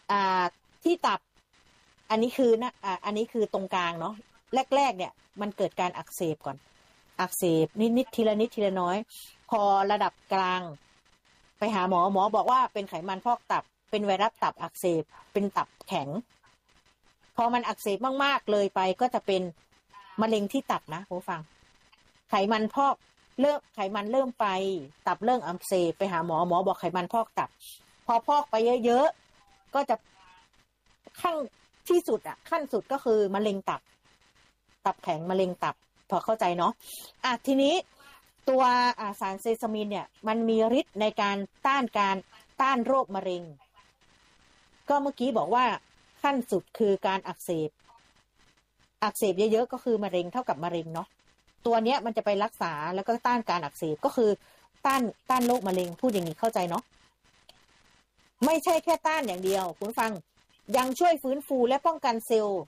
อ่าที่ตับอันนี้คือนะอันนี้คือตรงกลางเนาะแรกๆเนี่ยมันเกิดการอักเสบก่อนอักเสบนิดๆทีละนิดทีละน้อยพอระดับกลางไปหาหมอบอกว่าเป็นไขมันพอกตับเป็นไวรัสตับอักเสบเป็นตับแข็งพอมันอักเสบมากๆเลยไปก็จะเป็นมะเร็งที่ตับนะผู้ฟังไขมันพอกไขมันเริ่มไปตับเริ่มอักเสบไปหาหมอบอกไขมันพอกตับพอพอกไปเยอะๆก็จะขั้นที่สุดขั้นสุดก็คือมะเร็งตับแข็งมะเร็งตับพอเข้าใจเนาะทีนี้ตัวสารเซซามินเนี่ยมันมีฤทธิ์ในการต้านโรคมะเร็งก็เมื่อกี้บอกว่าขั้นสุดคือการอักเสบเยอะๆก็คือมะเร็งเท่ากับมะเร็งเนาะตัวเนี้ยมันจะไปรักษาแล้วก็ต้านการอักเสบก็คือต้านโรคมะเร็งพูดอย่างนี้เข้าใจเนาะไม่ใช่แค่ต้านอย่างเดียวคุณฟังยังช่วยฟื้นฟูและป้องกันเซลล์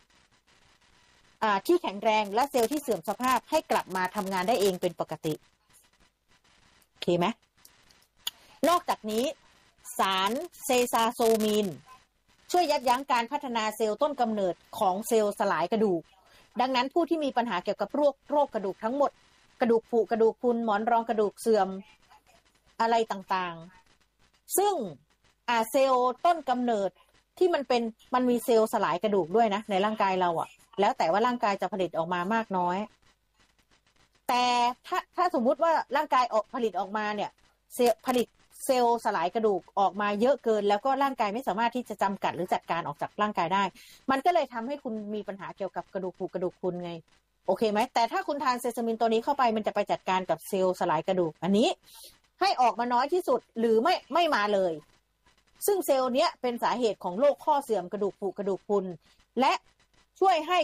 ที่แข็งแรงและเซลล์ที่เสื่อมสภาพให้กลับมาทำงานได้เองเป็นปกติโอเคไหมนอกจากนี้สารเซซาโซมีนช่วยยับยั้งการพัฒนาเซลล์ต้นกำเนิดของเซลล์สลายกระดูกดังนั้นผู้ที่มีปัญหาเกี่ยวกับโรคกระดูกทั้งหมดกระดูกผุกระดูกพรุนหมอนรองกระดูกเสื่อมอะไรต่างๆซึ่งเซลล์ต้นกำเนิดที่มันมีเซลล์สลายกระดูกด้วยนะในร่างกายเราแล้วแต่ว่าร่างกายจะผลิตออกมามากน้อยแต่ถ้าสมมุติว่าร่างกายผลิตออกมาเนี่ยผลิตเซลล์สลายกระดูกออกมาเยอะเกินแล้วก็ร่างกายไม่สามารถที่จะจำกัดหรือจัดการออกจากร่างกายได้มันก็เลยทำให้คุณมีปัญหาเกี่ยวกับกระดูกผุกระดูกพรุนไงโอเคไหมแต่ถ้าคุณทานเซซามินตัวนี้เข้าไปมันจะไปจัดการกับเซลล์สลายกระดูกอันนี้ให้ออกมาน้อยที่สุดหรือไม่มาเลยซึ่งเซลล์เนี้ยเป็นสาเหตุของโรคข้อเสื่อมกระดูกผุกระดูกพรุนและช่วยให้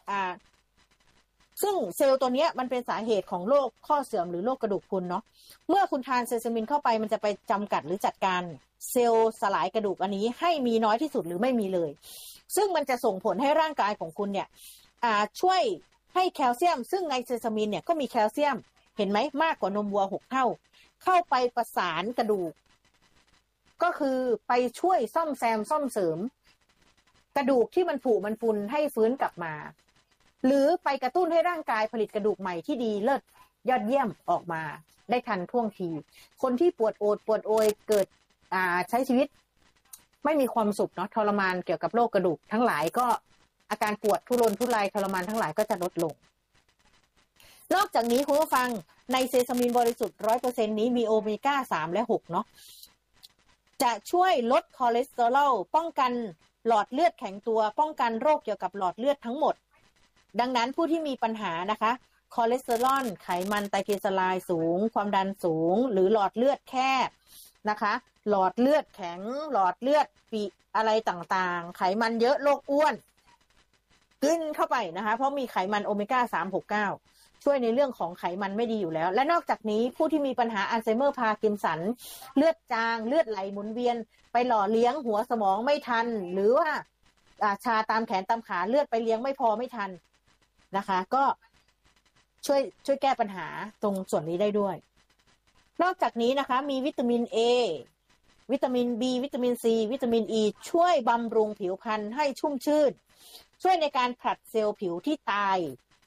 ซึ่งเซลล์ตัวนี้มันเป็นสาเหตุของโรคข้อเสื่อมหรือโรคกระดูกพรุนเนาะเมื่อคุณทานเซซามินเข้าไปมันจะไปจำกัดหรือจัดการเซลล์สลายกระดูกอันนี้ให้มีน้อยที่สุดหรือไม่มีเลยซึ่งมันจะส่งผลให้ร่างกายของคุณเนี่ยช่วยให้แคลเซียมซึ่งในเซซามินเนี่ยก็มีแคลเซียมเห็นไหมมากกว่านมวัว6 เท่าเข้าไปประสานกระดูกก็คือไปช่วยซ่อมแซมซ่อมเสริมกระดูกที่มันผุมันพุนให้ฟื้นกลับมาหรือไปกระตุ้นให้ร่างกายผลิตกระดูกใหม่ที่ดีเลิศยอดเยี่ยมออกมาได้ทันท่วงทีคนที่ปวดโอยเกิดใช้ชีวิตไม่มีความสุขเนาะทรมานเกี่ยวกับโรคกระดูกทั้งหลายก็อาการปวดทุรนทุรายทรมานทั้งหลายก็จะลดลงนอกจากนี้คุณผู้ฟังในเซซามินบริสุทธิ์ 100% นี้มีโอเมก้า3และ6เนาะจะช่วยลดคอเลสเตอรอลป้องกันหลอดเลือดแข็งตัวป้องกันโรคเกี่ยวกับหลอดเลือดทั้งหมดดังนั้นผู้ที่มีปัญหานะคะคอเลสเตอรอลไขมันไตรกลีเซอไรด์สูงความดันสูงหรือหลอดเลือดแคบนะคะหลอดเลือดแข็งหลอดเลือดปีอะไรต่างๆไขมันเยอะโรคอ้วนกินเข้าไปนะคะเพราะมีไขมันโอเมก้า369ช่วยในเรื่องของไขมันไม่ดีอยู่แล้วและนอกจากนี้ผู้ที่มีปัญหาอัลไซเมอร์พาร์กินสันเลือดจางเลือดไหลหมุนเวียนไปหล่อเลี้ยงหัวสมองไม่ทันหรือว่าชาตามแขนตามขาเลือดไปเลี้ยงไม่พอไม่ทันนะคะก็ช่วยแก้ปัญหาตรงส่วนนี้ได้ด้วยนอกจากนี้นะคะมีวิตามิน A วิตามิน B วิตามิน C วิตามิน E ช่วยบำรุงผิวพรรณให้ชุ่มชื่นช่วยในการผลัดเซลล์ผิวที่ตาย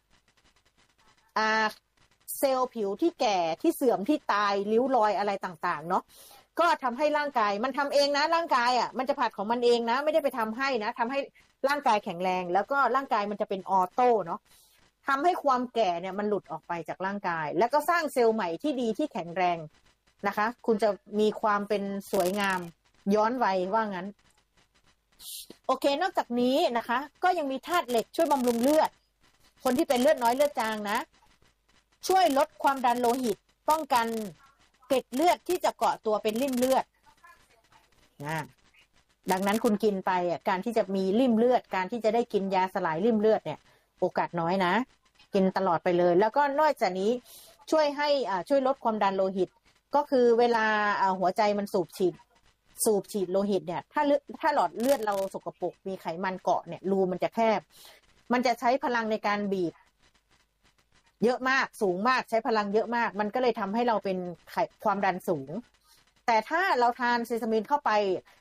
เซลล์ผิวที่แก่ที่เสื่อมที่ตายริ้วรอยอะไรต่างๆเนาะก็ทำให้ร่างกายมันทำเองนะร่างกายมันจะผลัดของมันเองนะไม่ได้ไปทำให้นะทำให้ร่างกายแข็งแรงแล้วก็ร่างกายมันจะเป็นออโต้เนาะทำให้ความแก่เนี่ยมันหลุดออกไปจากร่างกายแล้วก็สร้างเซลล์ใหม่ที่ดีที่แข็งแรงนะคะคุณจะมีความเป็นสวยงามย้อนวัยว่างั้นโอเคนอกจากนี้นะคะก็ยังมีธาตุเหล็กช่วยบำรุงเลือดคนที่เป็นเลือดน้อยเลือดจางนะช่วยลดความดันโลหิตป้องกันเกล็ดเลือดที่จะเกาะตัวเป็นริ่มเลือดดังนั้นคุณกินไปการที่จะมีริ่มเลือดการที่จะได้กินยาสลายริ่มเลือดเนี่ยโอกาสน้อยนะกินตลอดไปเลยแล้วก็นอกจากนี้ช่วยลดความดันโลหิตก็คือเวลาหัวใจมันสูบฉีดโลหิตเนี่ยถ้าหลอดเลือดเราสกปรกมีไขมันเกาะเนี่ยรูมันจะแคบมันจะใช้พลังในการบีบเยอะมากสูงมากใช้พลังเยอะมากมันก็เลยทำให้เราเป็นความดันสูงแต่ถ้าเราทานเซซามินเข้าไป